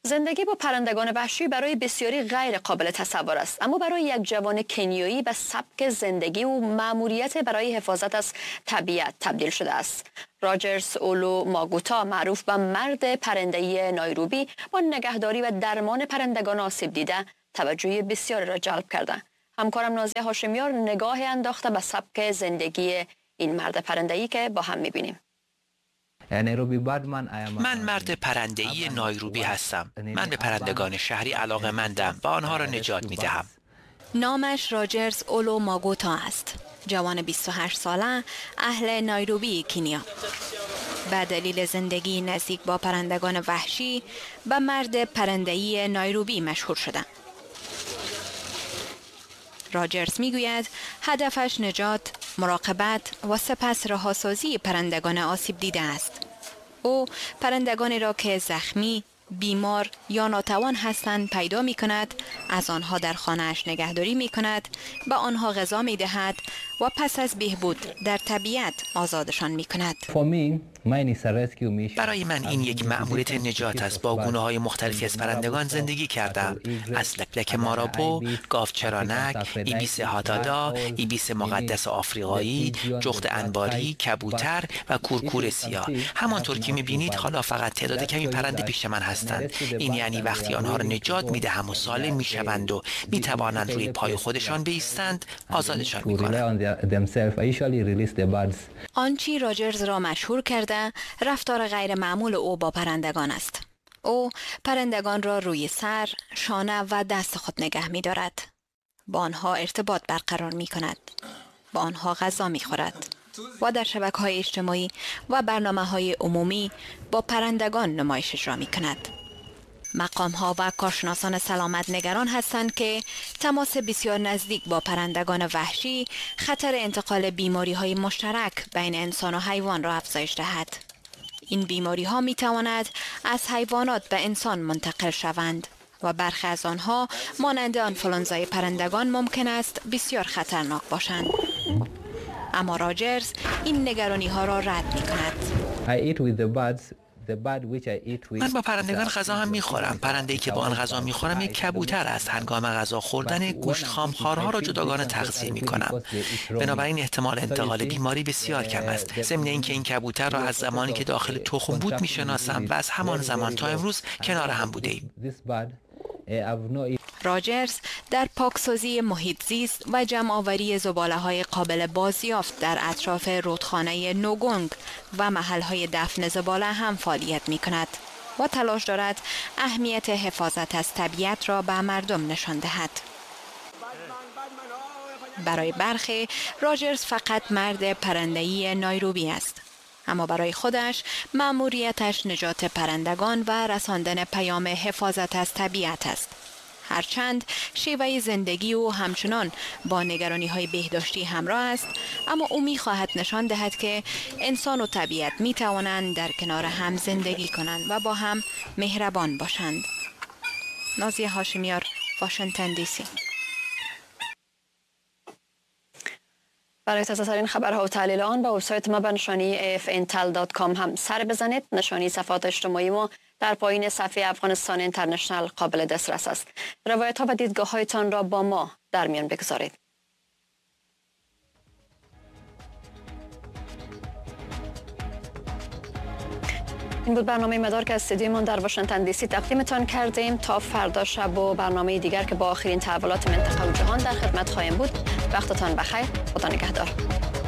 زندگی با پرندگان وحشی برای بسیاری غیر قابل تصور است، اما برای یک جوان کنیایی به سبک زندگی و مأموریت برای حفاظت از طبیعت تبدیل شده است. راجرز اولو ماگوتا، معروف به مرد پرنده‌ای نایروبی، با نگهداری و درمان پرندگان آسیب دیده توجه بسیاری را جلب کرده. همکارم نازیه هاشمیار نگاه انداخته به سبک زندگی این مرد پرنده‌ای که با هم می‌بینیم. من مرد پرنده‌ای نایروبی هستم. من به پرندگان شهری علاقه‌مندم و آنها را نجات می‌دهم. نامش راجرز اولو ماگوتا است. جوان 28 ساله، اهل نایروبی کنیا. به دلیل زندگی نزدیک با پرندگان وحشی به مرد پرنده‌ای نایروبی مشهور شده. راجرز میگوید هدفش نجات، مراقبت و سپس رهاسازی پرندگان آسیب دیده است. او پرندگانی را که زخمی، بیمار یا ناتوان هستند پیدا می کند، از آنها در خانه‌اش نگهداری می کند، به آنها غذا می دهد و پس از بهبود در طبیعت آزادشان می کند. برای من این یک مأموریت نجات است. با گونه‌های مختلفی از پرندگان زندگی کردم. از لکلک مارابو، گاوچرانک، ایبیس هادادا، ایبیس مقدس آفریقایی، جغد انباری، کبوتر و کورکور سیاه. همانطور که می‌بینید حالا فقط تعداد کمی پرنده پیش من هستند. این یعنی وقتی آنها را نجات می‌دهم و سالم می‌شوند و می‌توانند روی پای خودشان بایستند، آزادشان می‌کنم. آنچه راجرز را مشهور کرده رفتار غیر معمول او با پرندگان است. او پرندگان را روی سر، شانه و دست خود نگه می دارد. با آنها ارتباط برقرار می کند. با آنها غذا می خورد و در شبکه‌های اجتماعی و برنامه‌های عمومی با پرندگان نمایش اجرا می کند. مقام‌ها و کارشناسان سلامت نگران هستند که تماس بسیار نزدیک با پرندگان وحشی خطر انتقال بیماری‌های مشترک بین انسان و حیوان را افزایش دهد. این بیماری‌ها می‌تواند از حیوانات به انسان منتقل شوند و برخی از آنها مانند آنفولانزای پرندگان ممکن است بسیار خطرناک باشند. اما راجرز این نگرانی‌ها را رد می‌کند. من با پرندگان غذا هم میخورم. پرنده‌ای که با آن غذا میخورم یک کبوتر است. هنگام غذا خوردن گوشت خامخوارها را جداگانه تغذیه میکنم. بنابراین احتمال انتقال بیماری بسیار کم است. ضمن اینکه این کبوتر را از زمانی که داخل تخم بود میشناسم و از همان زمان تا امروز کنار هم بوده ایم. راجرز در پاکسازی محیط زیست و جمع‌آوری زباله‌های قابل بازیافت در اطراف رودخانه نوگونگ و محل‌های دفن زباله هم فعالیت می‌کند و تلاش دارد اهمیت حفاظت از طبیعت را به مردم نشان دهد. برای برخی راجرز فقط مرد پرنده‌ای نایروبی است، اما برای خودش مأموریتش نجات پرندگان و رساندن پیام حفاظت از طبیعت است. هرچند شیوه زندگی او همچنان با نگرانی‌های بهداشتی همراه است، اما او می‌خواهد نشان دهد که انسان و طبیعت می‌توانند در کنار هم زندگی کنند و با هم مهربان باشند. نازیه هاشمیار، واشنگتن دی سی. برای تازه‌ترین خبرها و تحلیل آن به وبسایت ما به نشانی afntel.com هم سر بزنید. نشانی صفحات اجتماعی ما در پایین صفحه افغانستان اینترنشنال قابل دسترس است. روایت‌ها و دیدگاه‌هایتان را با ما در میان بگذارید. این بود برنامه مدار که از استودیومان در واشنگتن دی سی تقدیمتان کردیم. تا فردا شب و برنامه دیگر که با آخرین تحولات منطقه و جهان در خدمت خواهیم بود. وقتتان بخیر. خدا نگهدار.